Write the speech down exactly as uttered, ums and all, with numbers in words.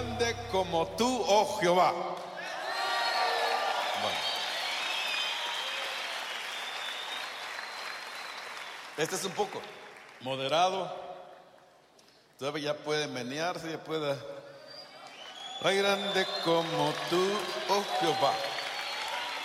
grande como tú, oh Jehová. Bueno. Este es un poco moderado. Todavía ya puede menearse, ya puede. Ay, grande como tú, oh Jehová.